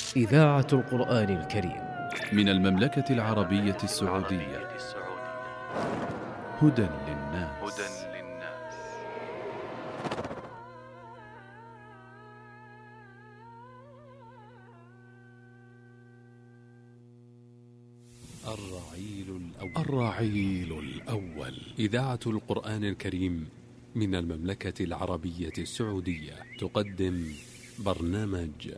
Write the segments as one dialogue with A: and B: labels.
A: إذاعة القرآن الكريم
B: من المملكة العربية السعودية. هدى للناس.
C: الرعيل الأول إذاعة القرآن الكريم من المملكة العربية السعودية تقدم برنامج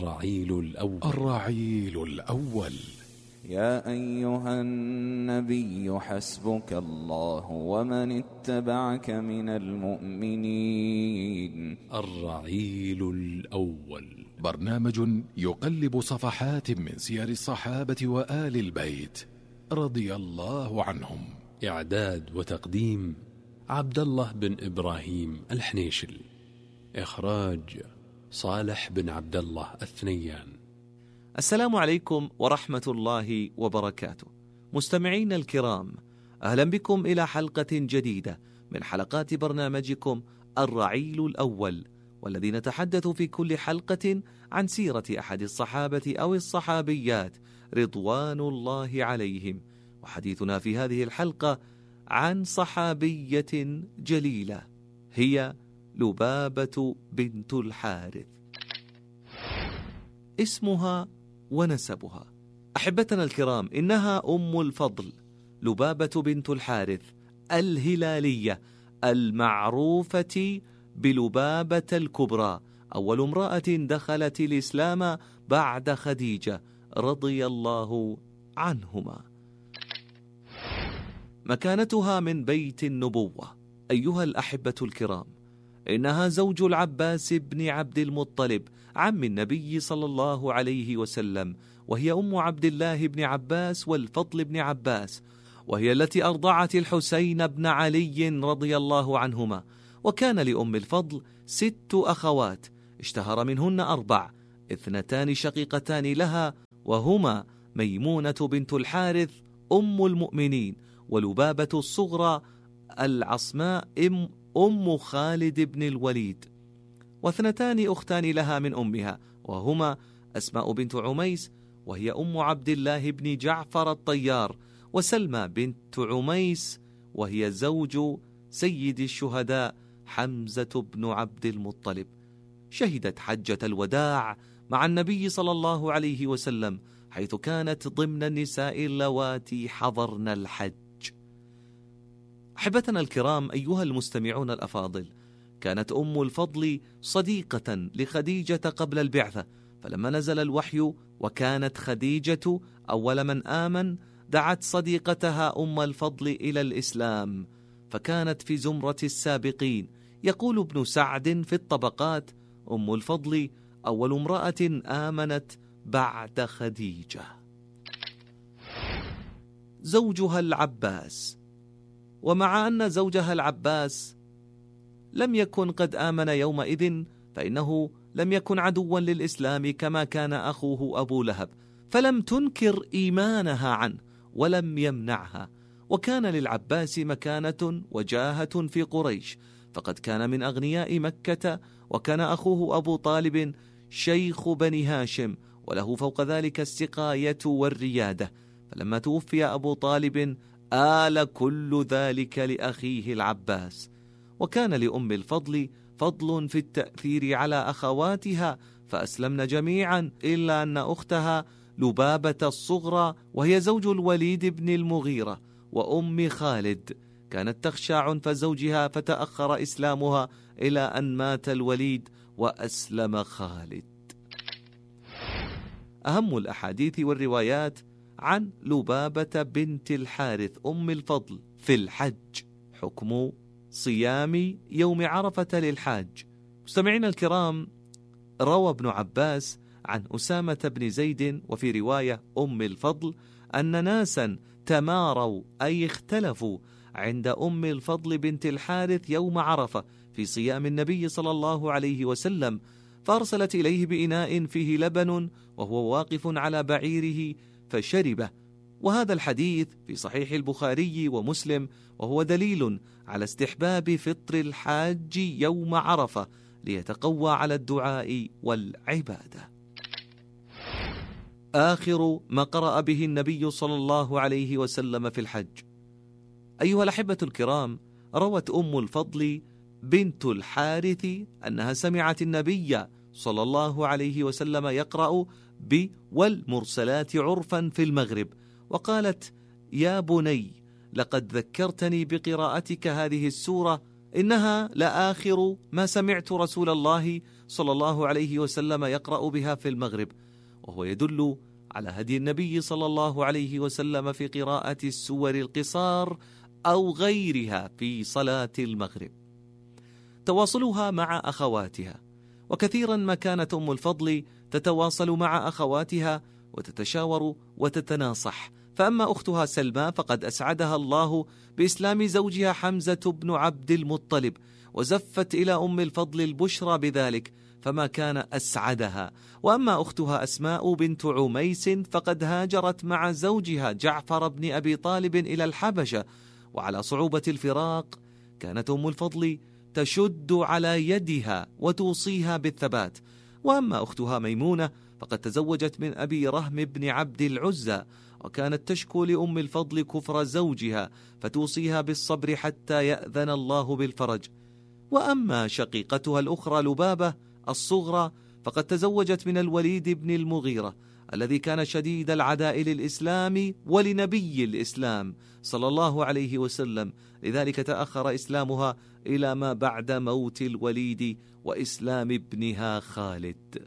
C: الرعيل الأول.
D: يا أيها النبي حسبك الله ومن اتبعك من المؤمنين.
C: الرعيل الأول
B: برنامج يقلب صفحات من سير الصحابة وآل البيت رضي الله عنهم.
C: إعداد وتقديم عبد الله بن إبراهيم الحنيشل. إخراج صالح بن عبد الله الثنيان.
E: السلام عليكم ورحمة الله وبركاته. مستمعين الكرام، أهلا بكم إلى حلقة جديدة من حلقات برنامجكم الرعيل الأول، والذي نتحدث في كل حلقة عن سيرة أحد الصحابة أو الصحابيات رضوان الله عليهم. وحديثنا في هذه الحلقة عن صحابية جليلة، هي لبابة بنت الحارث. اسمها ونسبها. أحبتنا الكرام، إنها أم الفضل لبابة بنت الحارث الهلالية المعروفة بلبابة الكبرى، أول امرأة دخلت الإسلام بعد خديجة رضي الله عنهما. مكانتها من بيت النبوة. أيها الأحبة الكرام، إنها زوج العباس بن عبد المطلب عم النبي صلى الله عليه وسلم، وهي أم عبد الله بن عباس والفضل بن عباس، وهي التي أرضعت الحسين بن علي رضي الله عنهما. وكان لأم الفضل 6 أخوات، اشتهر منهن 4، 2 شقيقتان لها، وهما ميمونة بنت الحارث أم المؤمنين، ولبابة الصغرى العصماء أم خالد بن الوليد، و2 أختان لها من أمها، وهما أسماء بنت عميس وهي أم عبد الله بن جعفر الطيار، وسلمى بنت عميس وهي زوج سيد الشهداء حمزة بن عبد المطلب. شهدت حجة الوداع مع النبي صلى الله عليه وسلم، حيث كانت ضمن النساء اللواتي حضرن الحج. أحبتنا الكرام، أيها المستمعون الأفاضل، كانت أم الفضل صديقة لخديجة قبل البعثة، فلما نزل الوحي وكانت خديجة أول من آمن، دعت صديقتها أم الفضل إلى الإسلام، فكانت في زمرة السابقين. يقول ابن سعد في الطبقات: أم الفضل أول امرأة آمنت بعد خديجة. زوجها العباس. ومع أن زوجها العباس لم يكن قد آمن يومئذ، فإنه لم يكن عدوا للإسلام كما كان أخوه أبو لهب، فلم تنكر إيمانها عنه ولم يمنعها. وكان للعباس مكانة وجاهة في قريش، فقد كان من أغنياء مكة، وكان أخوه أبو طالب شيخ بني هاشم، وله فوق ذلك السقاية والريادة. فلما توفي أبو طالب آل كل ذلك لأخيه العباس. وكان لأم الفضل فضل في التأثير على أخواتها، فأسلمن جميعا إلا أن أختها لبابة الصغرى، وهي زوج الوليد بن المغيرة وأم خالد، كانت تخشى عنف زوجها، فتأخر إسلامها إلى أن مات الوليد وأسلم خالد. أهم الأحاديث والروايات عن لبابة بنت الحارث أم الفضل في الحج: حكم صيام يوم عرفة للحاج. مستمعين الكرام، روى ابن عباس عن أسامة بن زيد وفي رواية أم الفضل أن ناسا تماروا أي اختلفوا عند أم الفضل بنت الحارث يوم عرفة في صيام النبي صلى الله عليه وسلم، فأرسلت إليه بإناء فيه لبن وهو واقف على بعيره فشربه. وهذا الحديث في صحيح البخاري ومسلم، وهو دليل على استحباب فطر الحاج يوم عرفة ليتقوى على الدعاء والعبادة. آخر ما قرأ به النبي صلى الله عليه وسلم في الحج. أيها الأحبة الكرام، روت أم الفضل بنت الحارث أنها سمعت النبي صلى الله عليه وسلم يقرأ والمرسلات عرفا في المغرب، وقالت: يا بني، لقد ذكرتني بقراءتك هذه السورة، إنها لآخر ما سمعت رسول الله صلى الله عليه وسلم يقرأ بها في المغرب، وهو يدل على هدي النبي صلى الله عليه وسلم في قراءة السور القصار أو غيرها في صلاة المغرب. تواصلها مع أخواتها، وكثيرا ما كانت أم الفضل تتواصل مع أخواتها وتتشاور وتتناصح. فأما أختها سلمى فقد أسعدها الله بإسلام زوجها حمزة بن عبد المطلب، وزفت إلى أم الفضل البشرى بذلك، فما كان أسعدها. وأما أختها أسماء بنت عميس فقد هاجرت مع زوجها جعفر بن أبي طالب إلى الحبشة، وعلى صعوبة الفراق كانت أم الفضل تشد على يدها وتوصيها بالثبات. وأما أختها ميمونة فقد تزوجت من أبي رهم بن عبد العزى، وكانت تشكو لأم الفضل كفر زوجها فتوصيها بالصبر حتى يأذن الله بالفرج. وأما شقيقتها الأخرى لبابة الصغرى فقد تزوجت من الوليد بن المغيرة الذي كان شديد العداء للإسلام ولنبي الإسلام صلى الله عليه وسلم، لذلك تأخر إسلامها إلى ما بعد موت الوليد وإسلام ابنها خالد.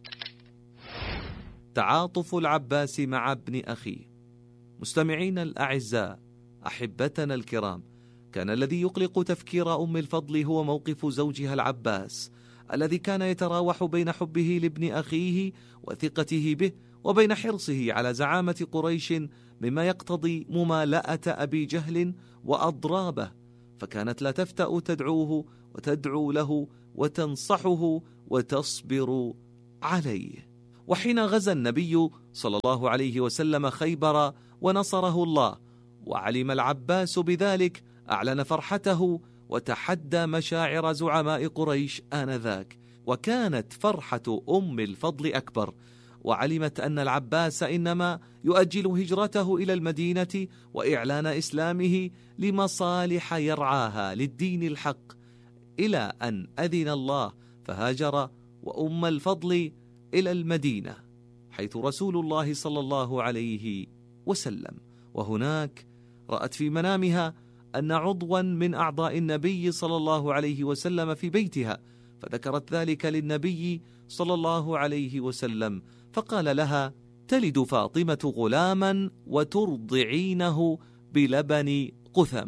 E: تعاطف العباس مع ابن أخيه. مستمعين الأعزاء، أحبتنا الكرام، كان الذي يقلق تفكير أم الفضل هو موقف زوجها العباس الذي كان يتراوح بين حبه لابن أخيه وثقته به وبين حرصه على زعامة قريش، مما يقتضي ممالأة أبي جهل وأضرابه، فكانت لا تفتأ تدعوه وتدعو له وتنصحه وتصبر عليه. وحين غزا النبي صلى الله عليه وسلم خيبر ونصره الله وعلم العباس بذلك، أعلن فرحته وتحدى مشاعر زعماء قريش آنذاك، وكانت فرحة أم الفضل أكبر، وعلمت أن العباس إنما يؤجل هجرته إلى المدينة وإعلان إسلامه لمصالح يرعاها للدين الحق، إلى أن أذن الله فهاجر وأم الفضل إلى المدينة حيث رسول الله صلى الله عليه وسلم، وهناك رأت في منامها أن عضوا من أعضاء النبي صلى الله عليه وسلم في بيتها، فذكرت ذلك للنبي صلى الله عليه وسلم، فقال لها: تلد فاطمة غلاما وترضعينه بلبن قثم.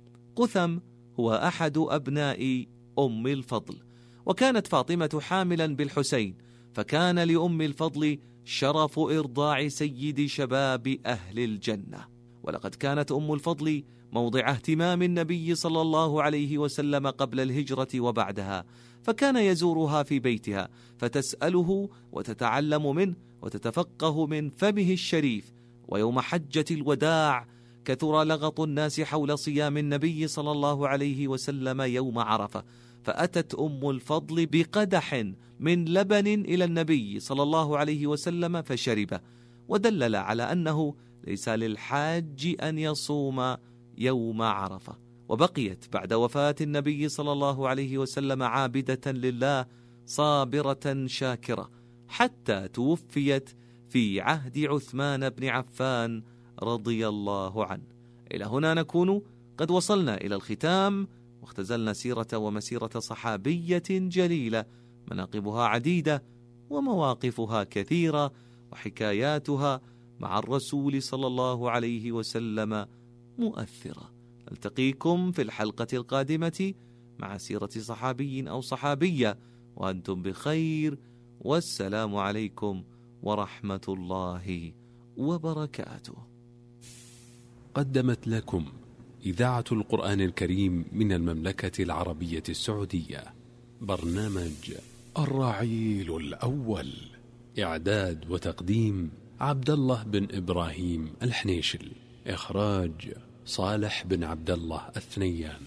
E: قثم هو أحد أبناء أم الفضل، وكانت فاطمة حاملا بالحسين، فكان لأم الفضل شرف إرضاع سيد شباب أهل الجنة. ولقد كانت أم الفضل موضع اهتمام النبي صلى الله عليه وسلم قبل الهجرة وبعدها، فكان يزورها في بيتها فتسأله وتتعلم منه وتتفقه من فمه الشريف. ويوم حجة الوداع كثر لغط الناس حول صيام النبي صلى الله عليه وسلم يوم عرفة، فأتت أم الفضل بقدح من لبن إلى النبي صلى الله عليه وسلم فشربه، ودلل على أنه ليس للحاج أن يصوم يوم عرفة. وبقيت بعد وفاة النبي صلى الله عليه وسلم عابدة لله صابرة شاكرة حتى توفيت في عهد عثمان بن عفان رضي الله عنه. إلى هنا نكون قد وصلنا إلى الختام، واختزلنا سيرة ومسيرة صحابية جليلة مناقبها عديدة ومواقفها كثيرة وحكاياتها مع الرسول صلى الله عليه وسلم مؤثرة. نلتقيكم في الحلقة القادمة مع سيرة صحابي أو صحابية، وأنتم بخير، والسلام عليكم ورحمة الله وبركاته.
C: قدمت لكم إذاعة القرآن الكريم من المملكة العربية السعودية برنامج
B: الرعيل الأول.
C: إعداد وتقديم عبد الله بن إبراهيم الحنيشل. إخراج صالح بن عبد الله الثنيان.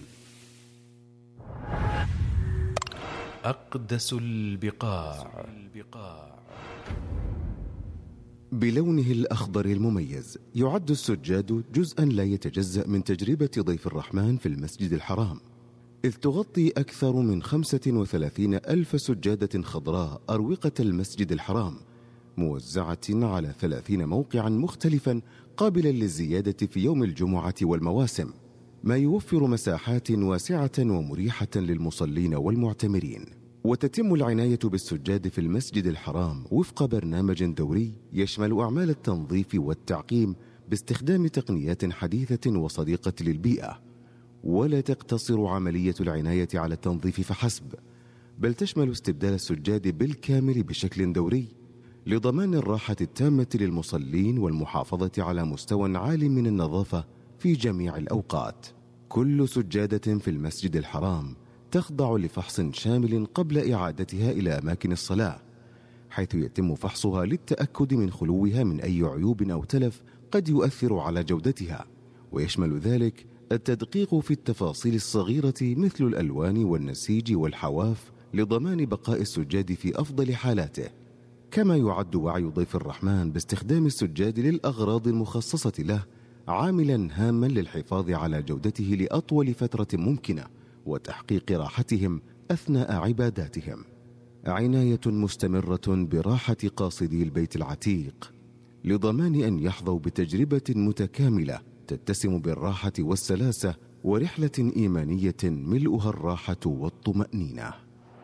A: أقدس البقاع.
F: بلونه الأخضر المميز، يعد السجاد جزءا لا يتجزأ من تجربة ضيف الرحمن في المسجد الحرام، إذ تغطي أكثر من 35,000 سجادة خضراء أروقة المسجد الحرام، موزعة على 30 موقعا مختلفا قابلا للزيادة في يوم الجمعة والمواسم، ما يوفر مساحات واسعة ومريحة للمصلين والمعتمرين. وتتم العناية بالسجاد في المسجد الحرام وفق برنامج دوري يشمل أعمال التنظيف والتعقيم باستخدام تقنيات حديثة وصديقة للبيئة، ولا تقتصر عملية العناية على التنظيف فحسب، بل تشمل استبدال السجاد بالكامل بشكل دوري لضمان الراحة التامة للمصلين والمحافظة على مستوى عال من النظافة في جميع الأوقات. كل سجادة في المسجد الحرام تخضع لفحص شامل قبل إعادتها إلى أماكن الصلاة، حيث يتم فحصها للتأكد من خلوها من أي عيوب أو تلف قد يؤثر على جودتها، ويشمل ذلك التدقيق في التفاصيل الصغيرة مثل الألوان والنسيج والحواف لضمان بقاء السجاد في أفضل حالاته. كما يعد وعي ضيف الرحمن باستخدام السجاد للأغراض المخصصة له عاملا هاما للحفاظ على جودته لأطول فترة ممكنة وتحقيق راحتهم أثناء عباداتهم. عناية مستمرة براحة قاصدي البيت العتيق لضمان أن يحظوا بتجربة متكاملة تتسم بالراحة والسلاسة ورحلة إيمانية ملؤها الراحة والطمأنينة.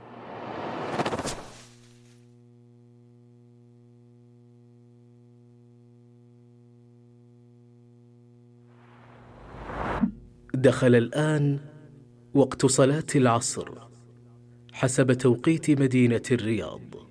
A: دخل الآن وقت صلاة العصر حسب توقيت مدينة الرياض.